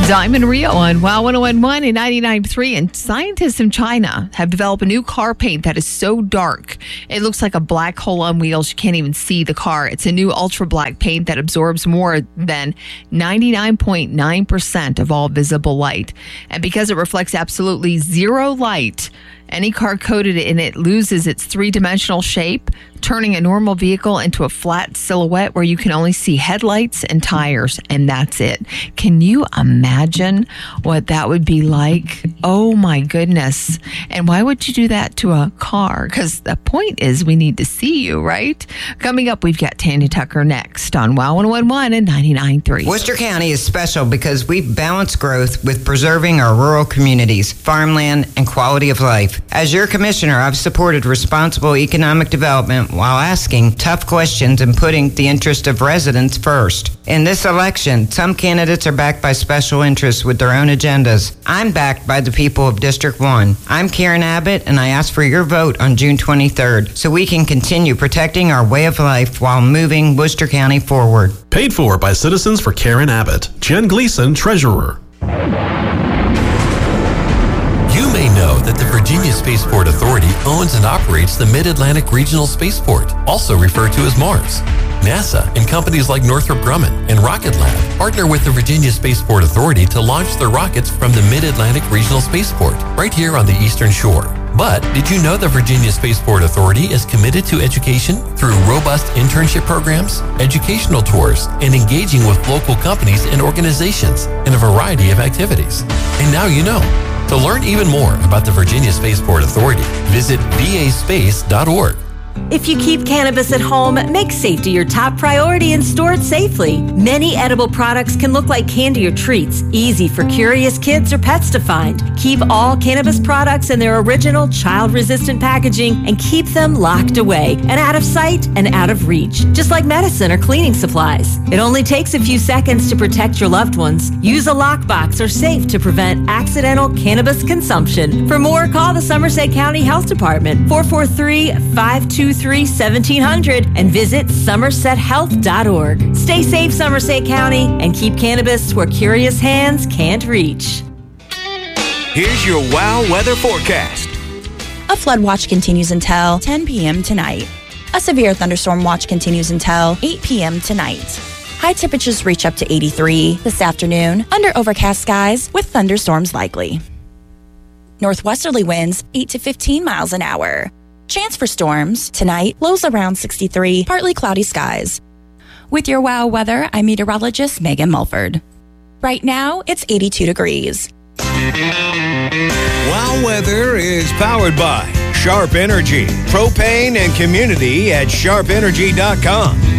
Diamond Rio on Wow 101.1 and 99.3. And scientists in China have developed a new car paint that is so dark it looks like a black hole on wheels. You can't even see the car. It's a new ultra black paint that absorbs more than 99.9% of all visible light. And because it reflects absolutely zero light, any car coated in it loses its three-dimensional shape, turning a normal vehicle into a flat silhouette where you can only see headlights and tires, and that's it. Can you imagine what that would be like? Oh my goodness. And why would you do that to a car? Because the point is we need to see you, right? Coming up, we've got Tanya Tucker next on Wow 101.1 and 99.3. Worcester County is special because we balance growth with preserving our rural communities, farmland, and quality of life. As your commissioner, I've supported responsible economic development while asking tough questions and putting the interest of residents first. In this election, some candidates are backed by special interests with their own agendas. I'm backed by the people of District 1. I'm Karen Abbott, and I ask for your vote on June 23rd so we can continue protecting our way of life while moving Worcester County forward. Paid for by Citizens for Karen Abbott. Jen Gleason, Treasurer. You may know that the Virginia Spaceport Authority owns and operates the Mid-Atlantic Regional Spaceport, also referred to as MARS. NASA and companies like Northrop Grumman and Rocket Lab partner with the Virginia Spaceport Authority to launch their rockets from the Mid-Atlantic Regional Spaceport, right here on the Eastern Shore. But did you know the Virginia Spaceport Authority is committed to education through robust internship programs, educational tours, and engaging with local companies and organizations in a variety of activities? And now you know. To learn even more about the Virginia Spaceport Authority, visit vaspace.org. If you keep cannabis at home, make safety your top priority and store it safely. Many edible products can look like candy or treats, easy for curious kids or pets to find. Keep all cannabis products in their original child-resistant packaging and keep them locked away and out of sight and out of reach, just like medicine or cleaning supplies. It only takes a few seconds to protect your loved ones. Use a lockbox or safe to prevent accidental cannabis consumption. For more, call the Somerset County Health Department, 443-523-1700, and visit somersethealth.org. Stay safe, Somerset County, and keep cannabis where curious hands can't reach. Here's your WOW weather forecast. A flood watch continues until 10 p.m. tonight. A severe thunderstorm watch continues until 8 p.m. tonight. High temperatures reach up to 83 this afternoon under overcast skies with thunderstorms likely. Northwesterly winds 8 to 15 miles an hour. Chance for storms tonight, lows around 63, partly cloudy skies. With your WOW weather, I'm meteorologist Megan Mulford. Right now, it's 82 degrees. WOW weather is powered by Sharp Energy, propane and community at sharpenergy.com.